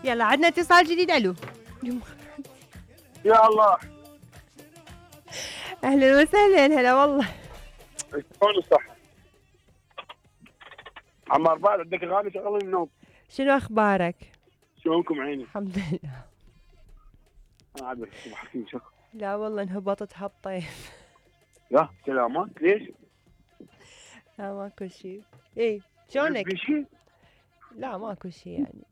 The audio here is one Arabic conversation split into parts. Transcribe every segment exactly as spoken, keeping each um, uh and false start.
يلا عندنا اتصال جديد. الو يا الله، اهلا وسهلا. هلا والله. شلون الصحة؟ عمار بعد عندك اغاني شغل النوم. شنو اخبارك؟ شلونكم عيني؟ الحمد لله. انا عاد حكيم شكو. لا والله انهبطت هالطيف. لا سلامات. ليش؟ لا ماكو شيء. ايه شلونك؟ في شيء؟ لا ماكو شيء يعني.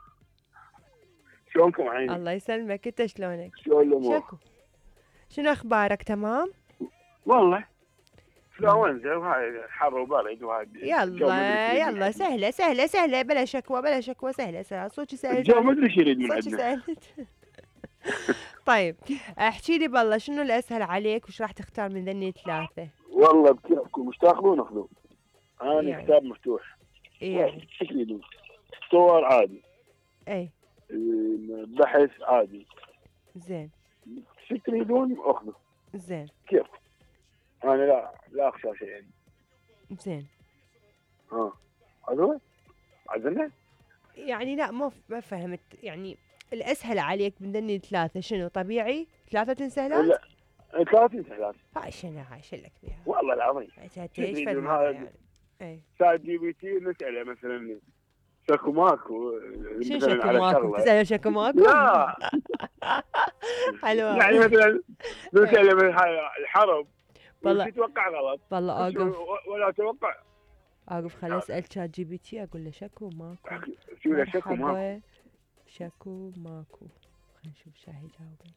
شلونكم عيني؟ الله يسلمك. انت شلونك؟ شلون الامور؟ شكو. شنو اخبارك؟ تمام؟ والله انفلونزا وهاي حر وبرد وهاي. يلا يلا سهله سهله سهله، بلا شكوى بلا شكوى، سهله سهله. صوتي سهل. الجو ما ادري ايش يريد من صوتي عندنا. سهل. طيب احكي لي بالله شنو الاسهل عليك وش راح تختار من ذني ثلاثه؟ والله بكيفكم، مش تاخذون اخذوا. انا يعني. كتاب مفتوح. يعني ايش تريدون؟ صور عادي. اي بحث عادي. زين. شو تريدون اخذوا. زين. كيف؟ انا لا لا اخشى شيء يعني. زين. ها هذول عزلنا؟ يعني لا ما ما فهمت يعني. الاسهل عليك من ذني ثلاثه شنو؟ طبيعي؟ ثلاثه سهلات؟ لا ثلاثين سهلات. هاي شنو هاي شلك فيها؟ والله العظيم. ايش تريدون هذا هذا؟ يعني؟ اي شات جي بي تي نسأله مثلا شكو ماكو. شنو مثلاً شكو على ماكو؟ شغلة. تسأله شكو ماكو؟ لا حلوة. يعني مثلا نسأله من هاي الحرب والله وش تتوقع غلط؟ والله اوقف ولا اتوقع. اوقف خل اسال شات جي بي تي اقول له شكو ماكو. شو له شكو ماكو؟ مرحبا شكو ماكو. خلينا نشوف شو يجاوب.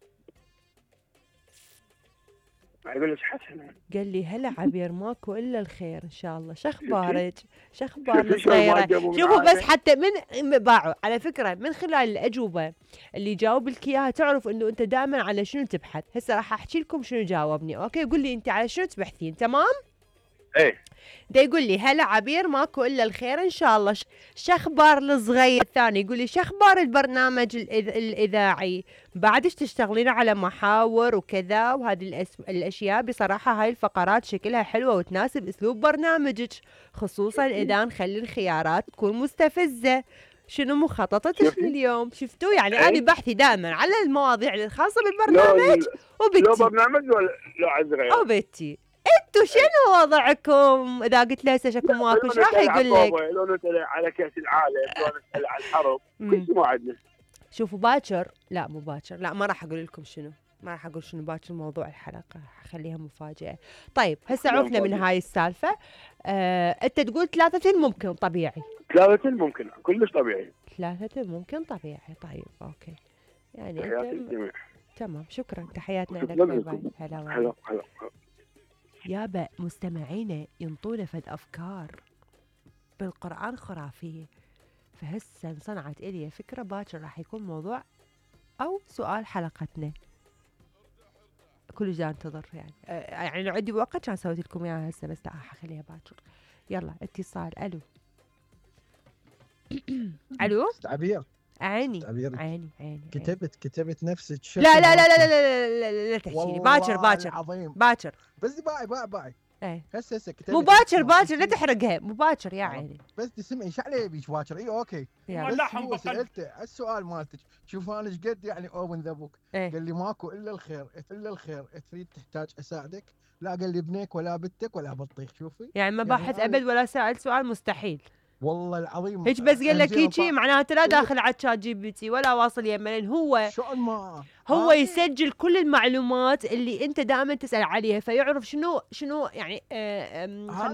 يقول لك حسن. قال لي هلا عبير ماكو الا الخير ان شاء الله. شخبارك؟ شخبار شوفي شلون ما الصغيره؟ جابوا من شوفوا بس عادة. حتى من باعوا على فكره من خلال الاجوبه اللي جاوب لك اياها تعرف انه انت دائما على شنو تبحث. هسه راح احكي لكم شنو جاوبني. اوكي قول لي انت على شنو تبحثين. تمام. ايه دا يقول لي هلا عبير ماكو الا الخير ان شاء الله. شخبار الصغير؟ الثاني يقول لي شخبار البرنامج الإذ... الاذاعي؟ بعدش تشتغلين على محاور وكذا وهذه الأس... الاشياء. بصراحه هاي الفقرات شكلها حلوه وتناسب اسلوب برنامجك، خصوصا اذا نخلي الخيارات تكون مستفزه. شنو مخططتك اليوم؟ شفتوا يعني انا أي. بحثي دائما على المواضيع الخاصه بالبرنامج لو وبنتي برنامج ولا لو عز غير. او بنتي. انتوا شنو وضعكم؟ اذا قلت له هسه شكو ماكو ايش راح يقول لك؟ لو نسأل على كأس العالم، لو نسأل على الحرب، كل شيء ما عندنا. شوفوا باكر، لا مو باكر، لا ما راح اقول لكم شنو، ما راح اقول شنو باكر موضوع الحلقه، حخليها مفاجاه. طيب هسه عرفنا من هاي السالفه. آه، انت تقول ثلاثة ممكن طبيعي. ثلاثة ممكن كلش طبيعي. ثلاثة ممكن طبيعي. طيب اوكي. يعني تحياتي انت للجميع. تمام شكرا. تحياتنا لك. شكراً باي لكم. باي. هلا هلا والله. هلا. يابا مستمعينا ينطونا فد افكار بالقرآن خرافية، فهسه انصنعت إلي فكرة باكر راح يكون موضوع أو سؤال حلقتنا. كل جا انتظر يعني آه يعني لو عندي وقت كان سويت لكم إياها هسه، بس لا حخليها باكر. يلا اتصال. ألو. ألو عبير. عيني عبير. عيني عيني كتبت كتبت نفسك. لا لا لا لا لا لا لا لا, لا تحكي لي باكر باكر العظيم. باكر بس باعي باعي باعي ايه هسه هسه كتبت. مو باكر باكر لا تحرقها. مو باكر يا عيني. بس تسمعي ايش عليه بيش باكر. اي اوكي. بس هو سالته السؤال مالتك. شوف انا ايش قد يعني اوبن ذا بوك. قال لي ماكو الا الخير الا الخير. تريد تحتاج اساعدك؟ لا قال لي ابنك ولا بنتك ولا بطيخ. شوفي يعني ما باحث يعني ابد ولا سأل سؤال مستحيل. والله العظيم هيك بس قال لك هيجي معناته لا داخل على تشات جي بي تي ولا واصل يمن. هو شلون ما هو يسجل كل المعلومات اللي انت دائما تسأل عليها، فيعرف شنو شنو يعني آه